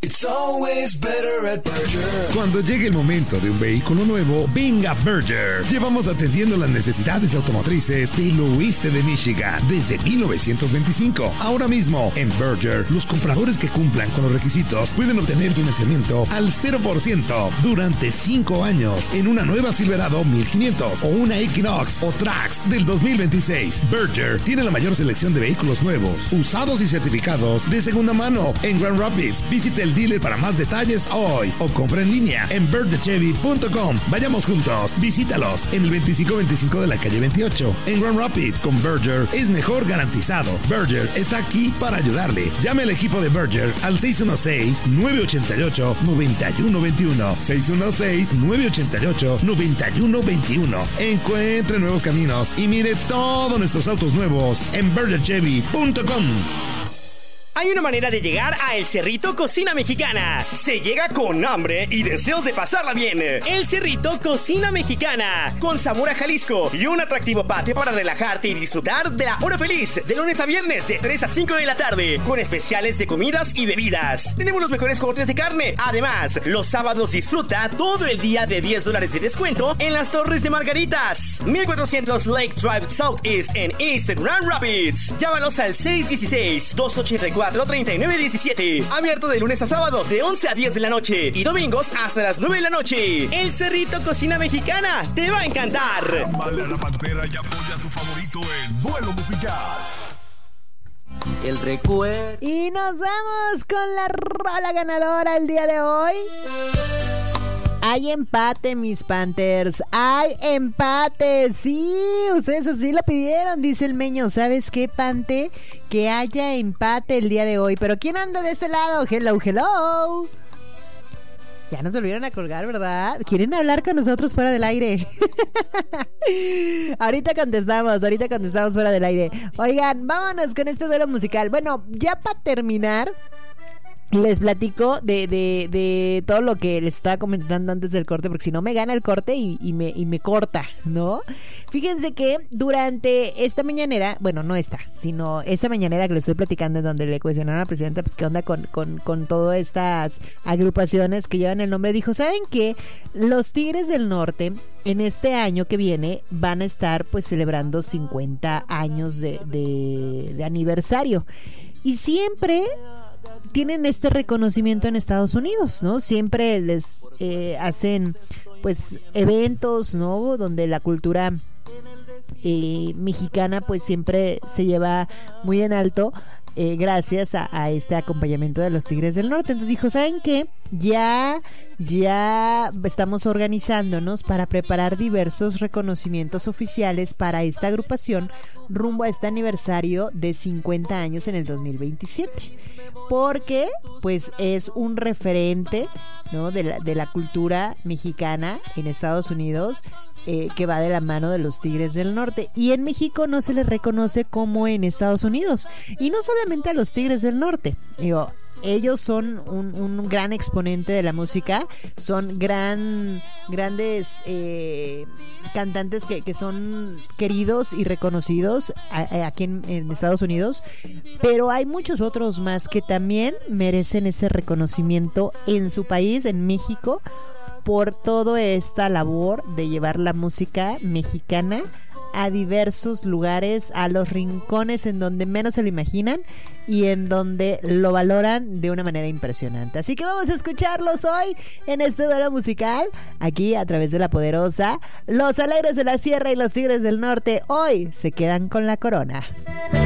It's always better at Berger. Cuando llegue el momento de un vehículo nuevo, venga Berger. Llevamos atendiendo las necesidades automotrices del oeste de Michigan desde 1925. Ahora mismo, en Berger, los compradores que cumplan con los requisitos pueden obtener financiamiento al 0% durante 5 años en una nueva Silverado 1500 o una Equinox o Trax del 2026. Berger tiene la mayor selección de vehículos nuevos, usados y certificados de segunda mano en Grand Rapids. Visite el dealer para más detalles hoy o compra en línea en bergerchevy.com. Vayamos juntos, visítalos en el 2525 de la calle 28 en Grand Rapids. Con Berger es mejor garantizado. Berger está aquí para ayudarle. Llame al equipo de Berger al 616-988-9121. 616-988-9121. Encuentre nuevos caminos y mire todos nuestros autos nuevos en bergerchevy.com. Hay una manera de llegar a El Cerrito Cocina Mexicana. Se llega con hambre y deseos de pasarla bien. El Cerrito Cocina Mexicana, con sabor a Jalisco y un atractivo patio para relajarte y disfrutar de la hora feliz, de lunes a viernes de 3 a 5 de la tarde, con especiales de comidas y bebidas. Tenemos los mejores cortes de carne. Además, los sábados disfruta todo el día de $10 de descuento en las Torres de Margaritas. 1400 Lake Drive Southeast en East Grand Rapids. Llámalos al 616-284-3917. Abierto de lunes a sábado de 11 a 10 de la noche y domingos hasta las 9 de la noche. El Cerrito Cocina Mexicana te va a encantar. Dale a la pantera y apoya a tu favorito en Duelo Musical. El recuerdo. Y nos vamos con la rola ganadora el día de hoy. Hay empate, mis Panthers. Hay empate. Sí, ustedes así lo pidieron, dice el Meño. ¿Sabes qué, Pante? Que haya empate el día de hoy. Pero ¿quién anda de este lado? Hello, hello. Ya nos volvieron a colgar, ¿verdad? ¿Quieren hablar con nosotros fuera del aire? Ahorita contestamos fuera del aire. Oigan, vámonos con este duelo musical. Bueno, ya para terminar, les platico de todo lo que les estaba comentando antes del corte, porque si no me gana el corte y me corta, ¿no? Fíjense que durante esta mañanera, bueno, no esta, sino esa mañanera que les estoy platicando, en donde le cuestionaron a la presidenta, pues qué onda con todas estas agrupaciones que llevan el nombre, dijo, ¿saben qué? Los Tigres del Norte en este año que viene van a estar pues celebrando 50 años de aniversario. Y siempre tienen este reconocimiento en Estados Unidos, ¿no? Siempre les hacen pues eventos, ¿no? Donde la cultura mexicana pues siempre se lleva muy en alto, gracias a este acompañamiento de los Tigres del Norte. Entonces dijo, ¿saben qué? Ya estamos organizándonos para preparar diversos reconocimientos oficiales para esta agrupación rumbo a este aniversario de 50 años en el 2027, porque pues es un referente, ¿no? de la cultura mexicana en Estados Unidos, que va de la mano de los Tigres del Norte, y en México no se les reconoce como en Estados Unidos, y no solamente a los Tigres del Norte, digo, ellos son un gran exponente de la música, son grandes cantantes que son queridos y reconocidos aquí en Estados Unidos, pero hay muchos otros más que también merecen ese reconocimiento en su país, en México, por toda esta labor de llevar la música mexicana a diversos lugares, a los rincones en donde menos se lo imaginan y en donde lo valoran de una manera impresionante. Así que vamos a escucharlos hoy en este duelo musical, aquí a través de La Poderosa. Los Alegres de la Sierra y los Tigres del Norte hoy se quedan con la corona.